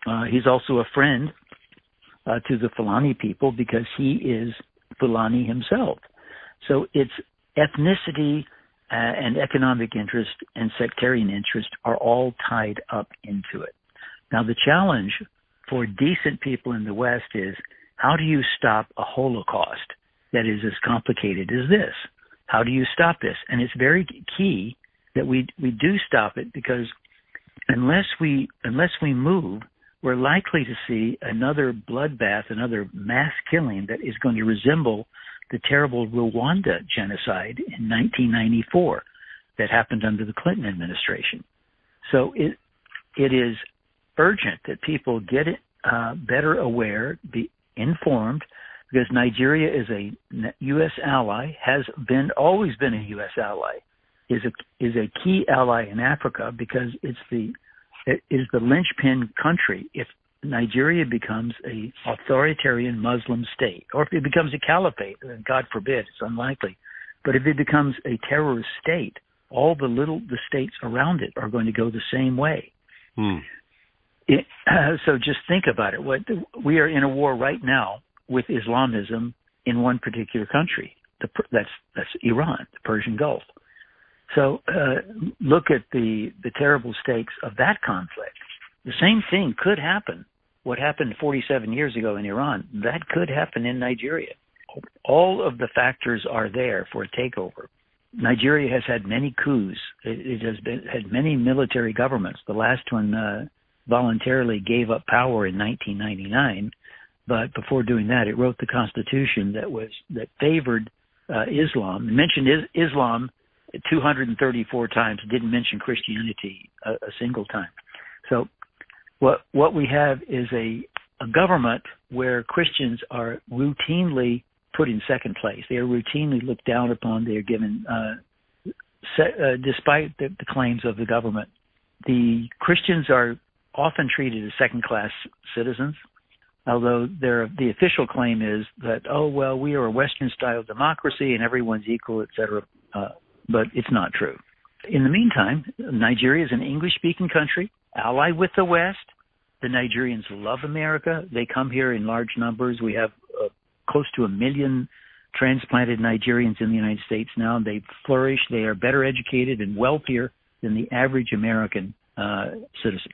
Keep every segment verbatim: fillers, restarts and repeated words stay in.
Uh, he's also a friend uh, to the Fulani people because he is Fulani himself. So it's ethnicity uh, and economic interest and sectarian interest are all tied up into it. Now, the challenge for decent people in the West is, how do you stop a Holocaust that is as complicated as this? How do you stop this? And it's very key that we we do stop it, because unless we unless we move, we're likely to see another bloodbath, another mass killing that is going to resemble the terrible Rwanda genocide in nineteen ninety-four that happened under the Clinton administration. So it it is urgent that people get it, uh, better aware, be informed, because Nigeria is a U S ally, has been always been a U S ally, is a is a key ally in Africa, because it's the it is the linchpin country. If Nigeria becomes a authoritarian Muslim state, or if it becomes a caliphate, and God forbid, it's unlikely, but if it becomes a terrorist state, all the little the states around it are going to go the same way. Hmm. It, uh, so just think about it. What we are in a war right now with Islamism in one particular country. The, that's that's Iran, the Persian Gulf. So uh, look at the the terrible stakes of that conflict. The same thing could happen. What happened forty-seven years ago in Iran, that could happen in Nigeria. All of the factors are there for a takeover. Nigeria has had many coups. It, it has been had many military governments. The last one uh, voluntarily gave up power in nineteen ninety-nine, but before doing that, it wrote the constitution that was that favored uh, Islam. It mentioned is, Islam two hundred thirty-four times. It didn't mention Christianity a, a single time. So what what we have is a, a government where Christians are routinely put in second place. They are routinely looked down upon. They are given, uh, set, uh, despite the, the claims of the government, the Christians are often treated as second-class citizens, although their, the official claim is that, oh, well, we are a Western-style democracy and everyone's equal, et cetera, uh, but it's not true. In the meantime, Nigeria is an English-speaking country, allied with the West. The Nigerians love America. They come here in large numbers. We have uh, close to a million transplanted Nigerians in the United States now. They flourish. They are better educated and wealthier than the average American uh, citizen.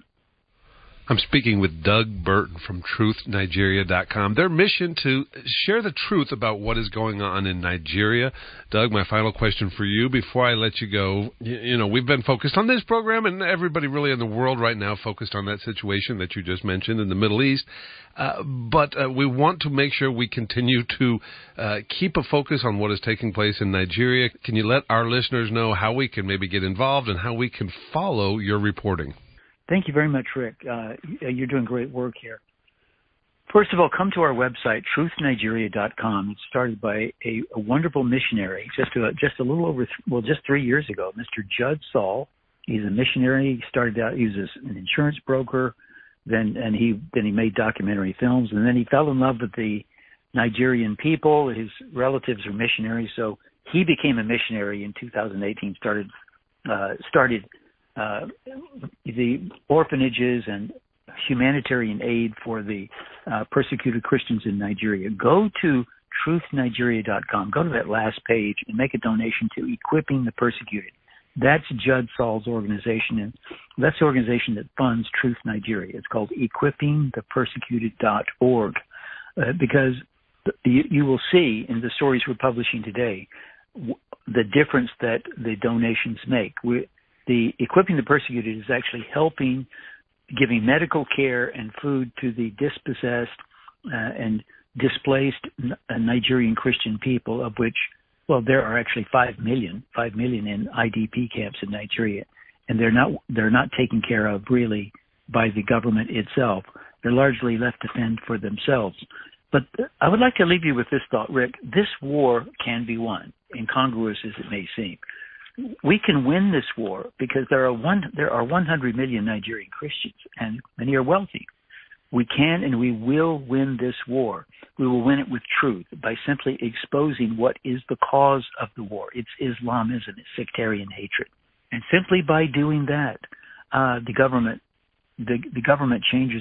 I'm speaking with Doug Burton from truth nigeria dot com. Their mission to share the truth about what is going on in Nigeria. Doug, my final question for you before I let you go. You, you know, we've been focused on this program, and everybody really in the world right now focused on that situation that you just mentioned in the Middle East. Uh, but uh, we want to make sure we continue to uh, keep a focus on what is taking place in Nigeria. Can you let our listeners know how we can maybe get involved and how we can follow your reporting? Thank you very much, Rick. Uh, you're doing great work here. First of all, come to our website, truth nigeria dot com. It's started by a, a wonderful missionary just a, just a little over, th- well, just three years ago, Mister Judd Saul. He's a missionary. He started out, he was an insurance broker, then and he then he made documentary films, and then he fell in love with the Nigerian people. His relatives are missionaries, so he became a missionary in two thousand eighteen, started uh, started Uh, the orphanages and humanitarian aid for the uh, persecuted Christians in Nigeria. Go to truth nigeria dot com. Go to that last page and make a donation to Equipping the Persecuted. That's Judd Saul's organization, and that's the organization that funds Truth Nigeria. It's called equipping the persecuted dot org, uh, because you, you will see in the stories we're publishing today w- the difference that the donations make. We, The Equipping the Persecuted is actually helping, giving medical care and food to the dispossessed uh, and displaced uh, Nigerian Christian people, of which, well, there are actually five million, five million in I D P camps in Nigeria, and they're not they're not taken care of really by the government itself. They're largely left to fend for themselves. But I would like to leave you with this thought, Rick. This war can be won, incongruous as it may seem. We can win this war because there are one there are one hundred million Nigerian Christians, and many are wealthy. We can and we will win this war. We will win it with truth by simply exposing what is the cause of the war. It's Islamism, it's sectarian hatred, and simply by doing that, uh, the government the, the government changes